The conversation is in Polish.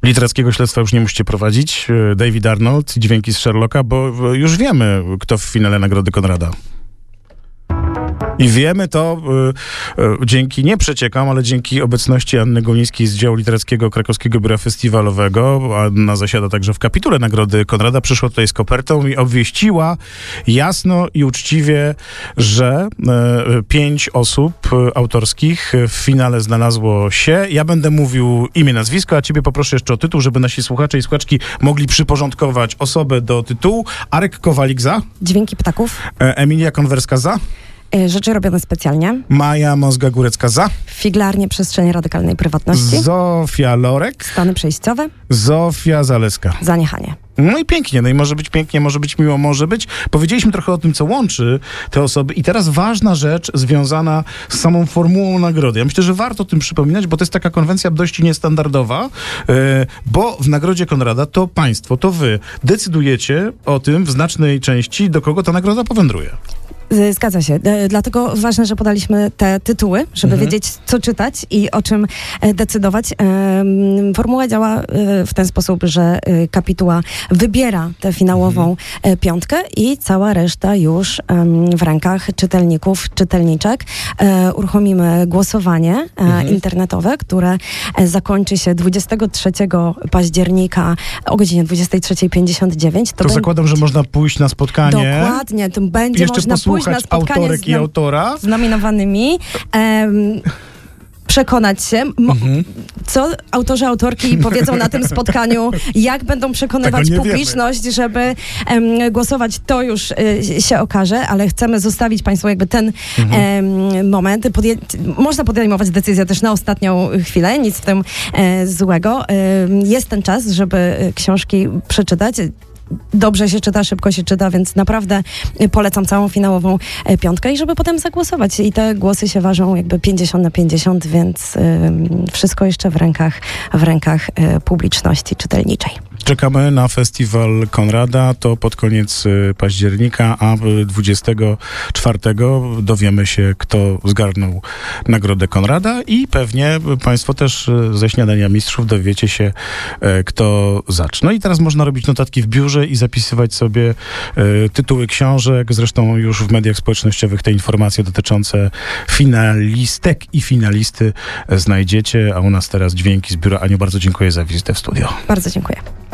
Literackiego śledztwa już nie musicie prowadzić. David Arnold, dźwięki z Sherlocka, bo już wiemy, kto w finale Nagrody Konrada. I wiemy to dzięki, nie przeciekam, ale dzięki obecności Anny Golińskiej z działu literackiego Krakowskiego Biura Festiwalowego. Anna zasiada także w kapitule Nagrody Konrada. Przyszła tutaj z kopertą i obwieściła jasno i uczciwie, że 5 osób autorskich w finale znalazło się. Ja będę mówił imię, nazwisko, a ciebie poproszę jeszcze o tytuł, żeby nasi słuchacze i słuchaczki mogli przyporządkować osobę do tytułu. Arek Kowalik za. Dźwięki ptaków. Emilia Konwerska za. Rzeczy robione specjalnie. Maja Mozga-Górecka za. Figlarnie Przestrzeń Radykalnej Prywatności. Zofia Lorek. Stany przejściowe. Zofia Zaleska. Zaniechanie. No i pięknie, no i może być pięknie, może być miło, może być. Powiedzieliśmy trochę o tym, co łączy te osoby i teraz ważna rzecz związana z samą formułą nagrody. Ja myślę, że warto o tym przypominać, bo to jest taka konwencja dość niestandardowa, bo w Nagrodzie Konrada to państwo, to wy decydujecie o tym w znacznej części, do kogo ta nagroda powędruje. Zgadza się. Dlatego ważne, że podaliśmy te tytuły, żeby wiedzieć, co czytać i o czym decydować. Formuła działa w ten sposób, że kapituła wybiera tę finałową piątkę i cała reszta już w rękach czytelników, czytelniczek. Uruchomimy głosowanie internetowe, które zakończy się 23 października o godzinie 23:59. To zakładam, że można pójść na spotkanie. Dokładnie. To będzie jeszcze można pójść na spotkanie autorek i autora. z nominowanymi. Przekonać się, co autorzy, autorki powiedzą na tym spotkaniu, jak będą przekonywać publiczność, żeby głosować, to już się okaże, ale chcemy zostawić Państwu jakby ten moment. Można podejmować decyzję też na ostatnią chwilę, nic w tym złego. Jest ten czas, żeby książki przeczytać. Dobrze się czyta, szybko się czyta, więc naprawdę polecam całą finałową piątkę i żeby potem zagłosować. I te głosy się ważą jakby 50-50, więc wszystko jeszcze w rękach publiczności czytelniczej. Czekamy na festiwal Konrada, to pod koniec października, a 24 dowiemy się, kto zgarnął Nagrodę Konrada i pewnie Państwo też ze Śniadania Mistrzów dowiecie się, kto zacznie. No i teraz można robić notatki w biurze i zapisywać sobie tytuły książek. Zresztą już w mediach społecznościowych te informacje dotyczące finalistek i finalisty znajdziecie, a u nas teraz dźwięki z biura. Aniu, bardzo dziękuję za wizytę w studio. Bardzo dziękuję.